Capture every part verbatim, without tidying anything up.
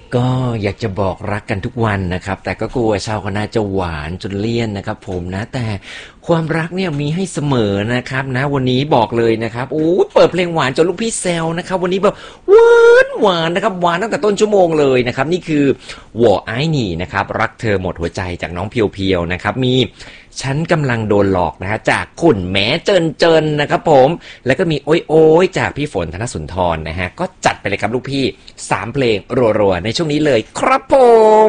ก็อยากจะบอกรักกันทุกวันนะครับแต่ก็กลัวชาวคณะจะหวานจนเลี่ยนนะครับผมนะแต่ความรักเนี่ยมีให้เสมอนะครับนะวันนี้บอกเลยนะครับโอ้เปิดเพลงหวานจนลูกพี่แซวนะครับวันนี้แบบหวานหวานนะครับหวานตั้งแต่ต้นชั่วโมงเลยนะครับนี่คือวอไอหนี่นะครับรักเธอหมดหัวใจจากน้องเพียวๆนะครับมีฉันกำลังโดนหลอกนะฮะจากคุณแม้เจินเจินนะครับผมแล้วก็มีโอ้ยโอ้ยจากพี่ฝนธนสุนทรนะฮะก็จัดไปเลยครับลูกพี่สามเพลงรัวๆในช่วงนี้เลยครับผม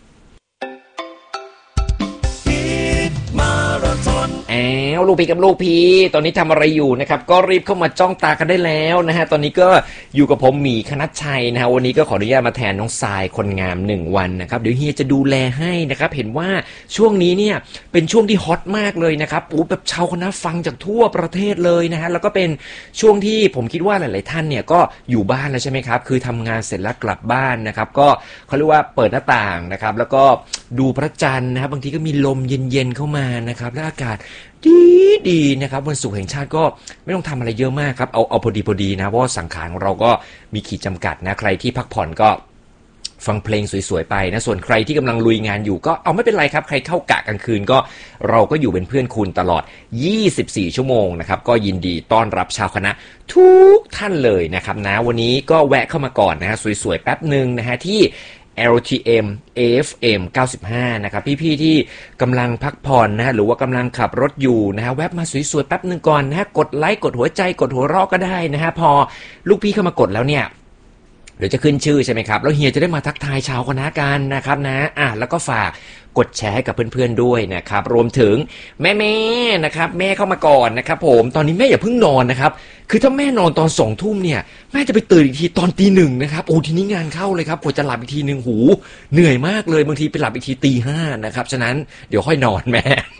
แอวลูกพี่กับลูกพี่ตอนนี้ทำอะไรอยู่นะครับก็รีบเข้ามาจ้องตากันได้แล้วนะฮะตอนนี้ก็อยู่กับผมหมีคณัชชัยนะฮะวันนี้ก็ขออนุญาตมาแทนน้องทรายคนงามหนึ่งวันนะครับเดี๋ยวเฮียจะดูแลให้นะครับเห็นว่าช่วงนี้เนี่ยเป็นช่วงที่ฮอตมากเลยนะครับอู้แบบชาวคณะฟังจากทั่วประเทศเลยนะฮะแล้วก็เป็นช่วงที่ผมคิดว่าหลายๆท่านเนี่ยก็อยู่บ้านแล้วใช่ไหมครับคือทำงานเสร็จแล้วกลับบ้านนะครับก็เขาเรียกว่าเปิดหน้าต่างนะครับแล้วก็ดูพระจันทร์นะครับบางทีก็มีลมเย็นๆเข้ามานะครับและอากาศดีดีนะครับวันศุกร์แห่งชาติก็ไม่ต้องทำอะไรเยอะมากครับเอาเอาพอดีพอดีนะเพราะว่าสังขารของเราก็มีขีดจำกัดนะใครที่พักผ่อนก็ฟังเพลงสวยๆไปนะส่วนใครที่กำลังลุยงานอยู่ก็เอาไม่เป็นไรครับใครเข้ากะกลางคืนก็เราก็อยู่เป็นเพื่อนคุณตลอดยี่สิบสี่ชั่วโมงนะครับก็ยินดีต้อนรับชาวคณะทุกท่านเลยนะครับนะวันนี้ก็แวะเข้ามาก่อนนะฮะสวยๆแป๊บนึงนะฮะที่แอล ที เอ็ม เอ เอฟ เอ็ม เก้าสิบห้านะครับพี่ๆที่กำลังพักผ่อนนะฮะหรือว่ากำลังขับรถอยู่นะฮะแวบมาสวยๆแป๊บนึงก่อนนะฮะกดไลค์กดหัวใจกดหัวเราะก็ได้นะฮะพอลูกพี่เข้ามากดแล้วเนี่ยเดี๋ยวจะขึ้นชื่อใช่ไหมครับแล้วเฮียจะได้มาทักทายชาวคณะกันนะครับนะอ่ะแล้วก็ฝากกดแชร์ให้กับเพื่อนๆด้วยนะครับรวมถึงแม่ๆนะครับแม่เข้ามาก่อนนะครับผมตอนนี้แม่อย่าเพิ่งนอนนะครับคือถ้าแม่นอนตอนสองทุ่มเนี่ยแม่จะไปตื่นอีกทีตอนตีหนึ่งนะครับโอ้ทีนี้งานเข้าเลยครับกว่าจะหลับอีกทีหนึ่งหูเหนื่อยมากเลยบางทีไปหลับอีกทีตีห้านะครับฉะนั้นเดี๋ยวค่อยนอนแม่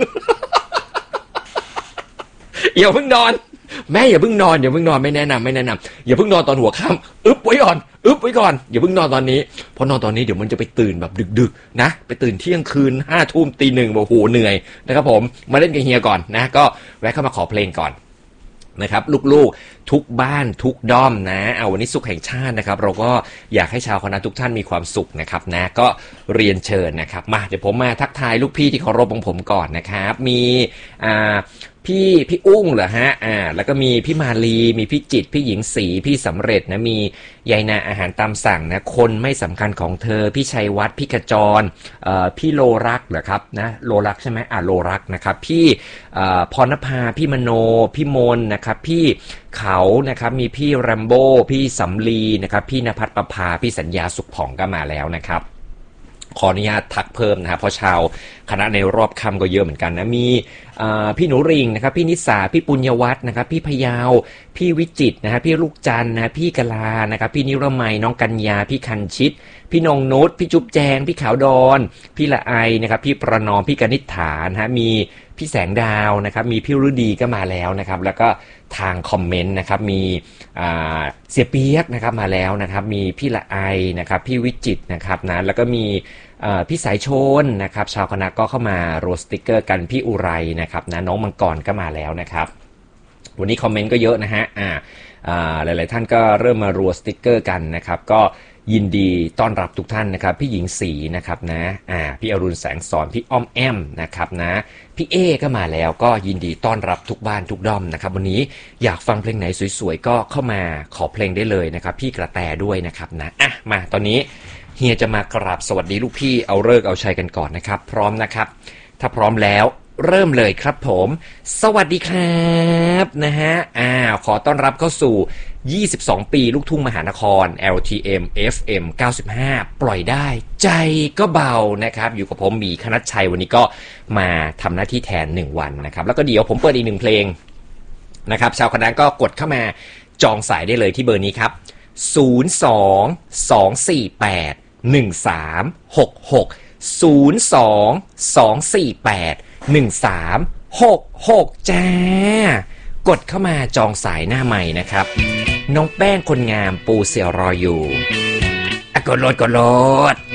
อย่าเพิ่งนอนแม่อย่าเพิ่งนอนอย่าเพิ่งนอนไม่แนะนำไม่แนะนำอย่าเพิ่งนอนตอนหัวค่ำอึ๊บไว้ก่อนอึ๊บไว้ก่อนอย่าเพิ่งนอนตอนนี้เพราะนอนตอนนี้เดี๋ยวมันจะไปตื่นแบบดึกๆนะไปตื่นเที่ยงคืนห้าทุ่มตีหนึ่งโอ้โหเหนื่อยนะครับผมมาเล่นกับเฮียก่อนนะก็แวะเข้ามาขอเพลงก่อนนะครับลูกๆทุกบ้านทุกด้อมนะเอาวันนี้ศุกร์แห่งชาตินะครับเราก็อยากให้ชาวคณะทุกท่านมีความสุขนะครับนะก็เรียนเชิญนะครับมาเดี๋ยวผมมาทักทายลูกพี่ที่เคารพของผมก่อนนะครับมีอ่าพี่พี่อุ้งเหรอฮะอ่าแล้วก็มีพี่มาลีมีพี่จิตพี่หญิงศรีพี่สำเร็จนะมียายนาอาหารตามสั่งนะคนไม่สำคัญของเธอพี่ชัยวัฒน์พี่ขจรเอ่อพี่โลรักเหรอครับนะโลรักใช่ไหมอ่าโลรักนะครับพี่เอ่อพรณภาพี่มโนพี่มนนะครับพี่เขานะครับมีพี่แรมโบ้พี่สำลีนะครับพี่ณภัทรประภาพี่สัญญาสุขผ่องก็มาแล้วนะครับขออนุญาตทักเพิ่มนะครับเพราะชาวคณะในรอบค่ำก็เยอะเหมือนกันนะมีพี่หนูริงนะครับพี่นิสาพี่ปุญญวัฒน์นะครับพี่พยาวพี่วิจิตรนะฮะพี่ลูกจันนะพี่กลานะครับพี่นิรมัยน้องกัญญาพี่คันชิตพี่นงนุชพี่จุ๊บแจงพี่ขาวดอนพี่ละไอนะครับพี่ประนอมพี่กนิษฐานะฮะมีพี่แสงดาวนะครับมีพี่ฤดีก็มาแล้วนะครับแล้วก็ทางคอมเมนต์นะครับมีเสียเปียกนะครับมาแล้วนะครับมีพี่ละไอนะครับพี่วิจิตรนะครับนะแล้วก็มีพี่สายชนนะครับชาวคณะก็เข้ามาโรสติกเกอร์กันพี่อุไรนะครับนะน้องมังกรก็มาแล้วนะครับวันนี้คอมเมนต์ก็เยอะนะฮะอ่าอ่าหลายๆท่านก็เริ่มมารัวสติกเกอร์กันนะครับก็ยินดีต้อนรับทุกท่านนะครับพี่หญิงศรีนะครับนะอ่าพี่อรุณแสงสอนพี่อ้อมแอมนะครับนะพี่เอก็มาแล้วก็ยินดีต้อนรับทุกบ้านทุกด้อมนะครับวันนี้อยากฟังเพลงไหนสวยๆก็เข้ามาขอเพลงได้เลยนะครับพี่กระแตด้วยนะครับนะอ่ะมาตอนนี้เฮียจะมากราบสวัสดีลูกพี่เอาเลิกเอาชัยกันก่อนนะครับพร้อมนะครับถ้าพร้อมแล้วเริ่มเลยครับผมสวัสดีครับนะฮะอ่าขอต้อนรับเข้าสู่ยี่สิบสองปีลูกทุ่งมหานคร แอล ที เอ็ม เอฟ เอ็ม เก้าสิบห้าปล่อยได้ใจก็เบานะครับอยู่กับผมหมีคณัชชัยวันนี้ก็มาทำหน้าที่แทนหนึ่งวันนะครับแล้วก็เดี๋ยวผมเปิดอีกหนึ่งเพลงนะครับชาวคณะก็กดเข้ามาจองสายได้เลยที่เบอร์นี้ครับศูนย์ สอง สอง สี่ แปด หนึ่ง สาม หก หก ศูนย์ สอง สอง สี่ แปด หนึ่ง สาม หก หกจ้ากดเข้ามาจองสายหน้าใหม่นะครับน้องแป้งคนงามปูเสี่ยวรออยู่อ่ะกดโหลดกดโหลด